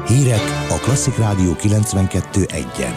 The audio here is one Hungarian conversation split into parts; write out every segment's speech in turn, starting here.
Hírek a Klasszik Rádió 92.1-en.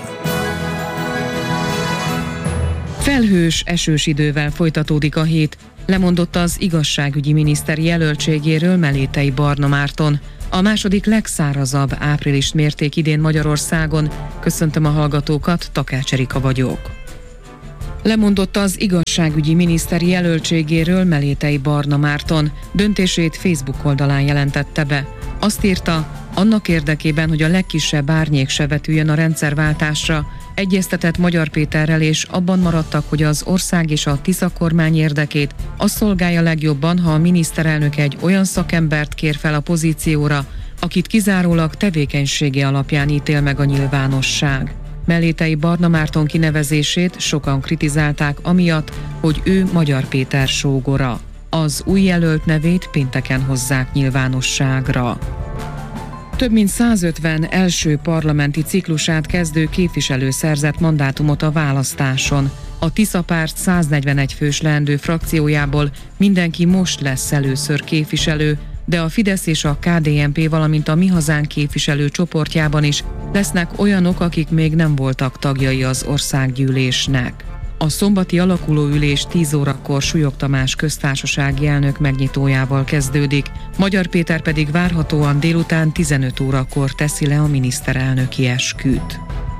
Felhős, esős idővel folytatódik a hét, lemondott az igazságügyi miniszter jelöltségéről Melétei Barna Márton. A második legszárazabb áprilist mérték idén Magyarországon. Köszöntöm a hallgatókat, Takács Erika vagyok. Lemondott az igazságügyi miniszter jelöltségéről Melétei Barna Márton. Döntését Facebook oldalán jelentette be. Azt írta, annak érdekében, hogy a legkisebb árnyék se vetüljön a rendszerváltásra, egyeztetett Magyar Péterrel, és abban maradtak, hogy az ország és a Tisza kormány érdekét az szolgálja legjobban, ha a miniszterelnök egy olyan szakembert kér fel a pozícióra, akit kizárólag tevékenysége alapján ítél meg a nyilvánosság. Melétei Barna Márton kinevezését sokan kritizálták amiatt, hogy ő Magyar Péter sógora. Az új jelölt nevét pénteken hozzák nyilvánosságra. Több mint 150 első parlamenti ciklusát kezdő képviselő szerzett mandátumot a választáson. A Tisza párt 141 fős leendő frakciójából mindenki most lesz először képviselő, de a Fidesz és a KDNP, valamint a Mi Hazánk képviselő csoportjában is lesznek olyanok, akik még nem voltak tagjai az országgyűlésnek. A szombati alakulóülés 10 órakor Súlyog Tamás köztársasági elnök megnyitójával kezdődik, Magyar Péter pedig várhatóan délután 15 órakor teszi le a miniszterelnöki esküt.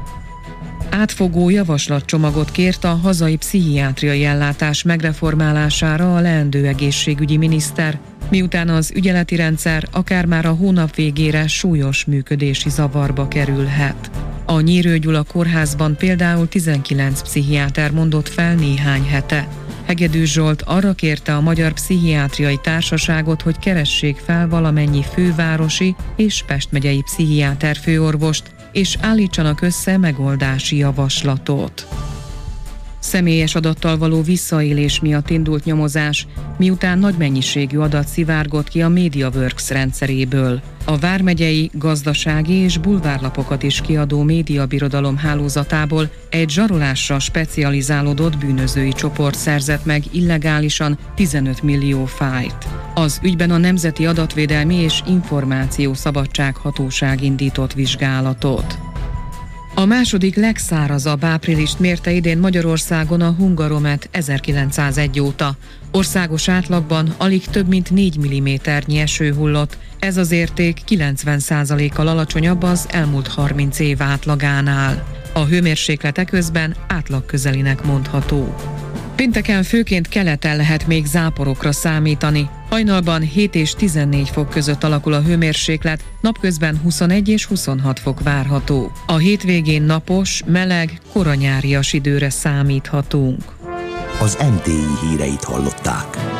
Átfogó javaslatcsomagot kért a hazai pszichiátriai ellátás megreformálására a leendő egészségügyi miniszter, miután az ügyeleti rendszer akár már a hónap végére súlyos működési zavarba kerülhet. A Nyírő Gyula kórházban például 19 pszichiáter mondott fel néhány hete. Hegedű Zsolt arra kérte a Magyar Pszichiátriai Társaságot, hogy keressék fel valamennyi fővárosi és Pest megyei pszichiáter főorvost, és állítsanak össze megoldási javaslatot. Személyes adattal való visszaélés miatt indult nyomozás, miután nagy mennyiségű adat szivárgott ki a MediaWorks rendszeréből. A vármegyei, gazdasági és bulvárlapokat is kiadó médiabirodalom hálózatából egy zsarolásra specializálódott bűnözői csoport szerzett meg illegálisan 15 millió fájlt. Az ügyben a Nemzeti Adatvédelmi és Információszabadság Hatóság indított vizsgálatot. A második legszárazabb áprilist mérte idén Magyarországon a Hungaromet 1901 óta. Országos átlagban alig több mint 4 mm-nyi eső hullott, ez az érték 90%-kal alacsonyabb az elmúlt 30 év átlagánál. A hőmérséklete közben átlag közelinek mondható. Pénteken főként keleten lehet még záporokra számítani. Hajnalban 7 és 14 fok között alakul a hőmérséklet, napközben 21 és 26 fok várható. A hétvégén napos, meleg, koranyárias időre számíthatunk. Az NTI híreit hallották.